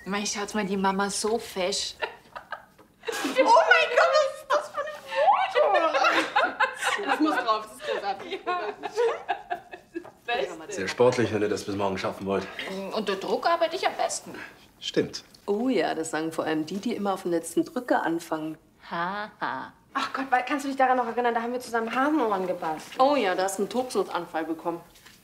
Mein Schatz, mal die Mama ist so fesch. Oh mein Gott, was ist das für ein Foto? Das muss drauf, das ist großartig. Sehr sportlich, wenn ihr das bis morgen schaffen wollt. Unter Druck arbeite ich am besten. Stimmt. Oh ja, das sagen vor allem die immer auf den letzten Drücker anfangen. Haha. Ach Gott, kannst du dich daran noch erinnern? Da haben wir zusammen Hasenohren gebastelt. Oh ja, da hast du einen Tobsuchtsanfall bekommen.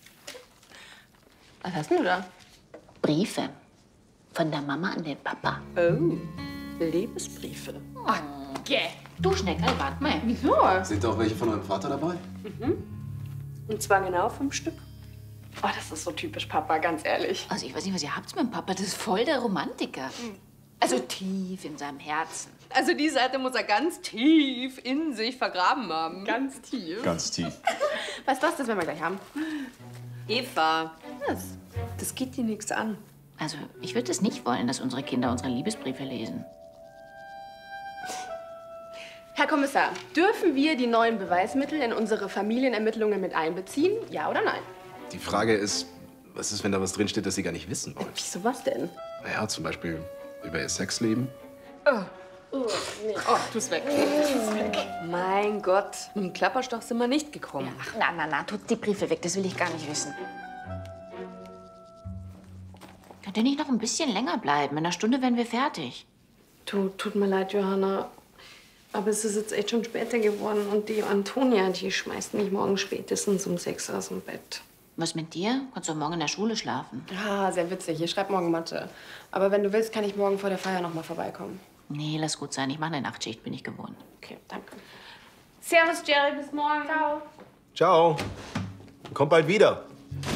Was hast du da? Briefe. Von der Mama an den Papa. Oh, Liebesbriefe. Okay. Du Schneckel, warte mal. Wieso? Sind auch welche von eurem Vater dabei? Und zwar genau 5 Stück. Oh, das ist so typisch Papa, ganz ehrlich. Also ich weiß nicht, was ihr habt mit dem Papa. Das ist voll der Romantiker. Also tief in seinem Herzen. Also die Seite muss er ganz tief in sich vergraben haben. Ganz tief. Ganz tief. Weißt du was, das werden wir gleich haben? Eva, das geht dir nichts an. Also ich würde es nicht wollen, dass unsere Kinder unsere Liebesbriefe lesen. Herr Kommissar, dürfen wir die neuen Beweismittel in unsere Familienermittlungen mit einbeziehen? Ja oder nein? Die Frage ist, was ist, wenn da was drinsteht, das Sie gar nicht wissen wollen? Wieso was denn? Naja, zum Beispiel über Ihr Sexleben. Oh, tu's weg. Mein Gott, mit dem Klapperstoch sind wir nicht gekommen. Ach, na, tut die Briefe weg. Das will ich gar nicht wissen. Könnt ihr nicht noch ein bisschen länger bleiben? In einer Stunde wären wir fertig. Tut mir leid, Johanna. Aber es ist jetzt echt schon später geworden. Und die Antonia, die schmeißt mich morgen spätestens um 6 aus dem Bett. Was mit dir? Kannst du morgen in der Schule schlafen? Ah, sehr witzig. Ich schreibe morgen Mathe. Aber wenn du willst, kann ich morgen vor der Feier noch mal vorbeikommen. Nee, lass gut sein. Ich mache eine Nachtschicht, bin ich gewohnt. Okay, danke. Servus, Jerry. Bis morgen. Ciao. Ciao. Kommt bald wieder.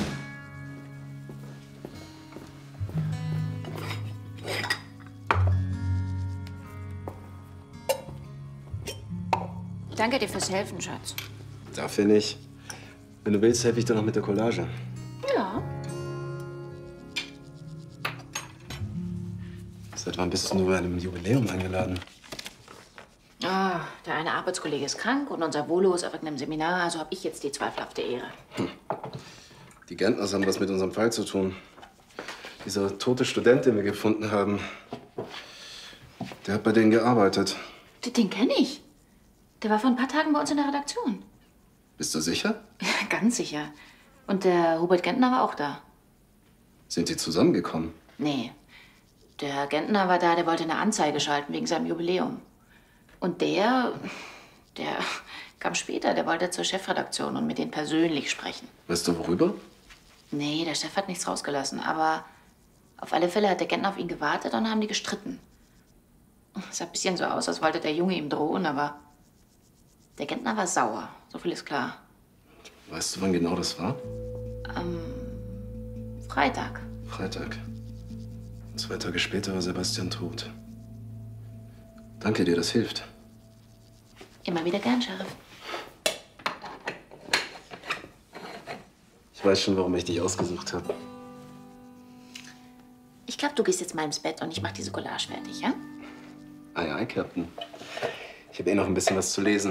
Danke dir fürs Helfen, Schatz. Dafür nicht. Wenn du willst, helfe ich dir noch mit der Collage. Ja. Seit wann bist du bei einem Jubiläum eingeladen? Ah, der eine Arbeitskollege ist krank und unser Volo ist auf irgendeinem Seminar, also habe ich jetzt die zweifelhafte Ehre. Die Gärtners haben was mit unserem Fall zu tun. Dieser tote Student, den wir gefunden haben, der hat bei denen gearbeitet. Den kenne ich. Der war vor ein paar Tagen bei uns in der Redaktion. Bist du sicher? Ganz sicher. Und der Hubert Gentner war auch da. Sind die zusammengekommen? Nee. Der Herr Gentner war da, der wollte eine Anzeige schalten wegen seinem Jubiläum. Und der kam später, der wollte zur Chefredaktion und mit denen persönlich sprechen. Weißt du, worüber? Nee, der Chef hat nichts rausgelassen, aber auf alle Fälle hat der Gentner auf ihn gewartet und dann haben die gestritten. Es sah ein bisschen so aus, als wollte der Junge ihm drohen, aber der Gentner war sauer, so viel ist klar. Weißt du, wann genau das war? Freitag. Freitag. 2 Tage später war Sebastian tot. Danke dir, das hilft. Immer wieder gern, Sheriff. Ich weiß schon, warum ich dich ausgesucht habe. Ich glaube, du gehst jetzt mal ins Bett und ich mach diese Collage fertig, ja? Aye, aye, Captain. Ich habe eh noch ein bisschen was zu lesen.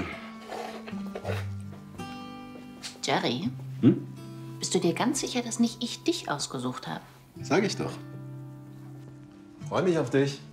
Jerry? Bist du dir ganz sicher, dass nicht ich dich ausgesucht habe? Sag ich doch. Freue mich auf dich.